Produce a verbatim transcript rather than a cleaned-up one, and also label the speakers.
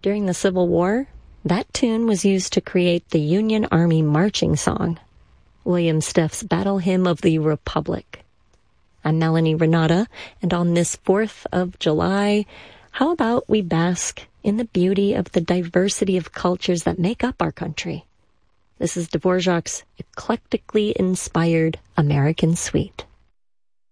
Speaker 1: During the Civil War, that tune was used to create the Union Army marching song, William Stiff's Battle Hymn of the Republic. I'm Melanie Renata, and on this fourth of July, how about we bask in the beauty of the diversity of cultures that make up our country? This is Dvorak's eclectically inspired American Suite.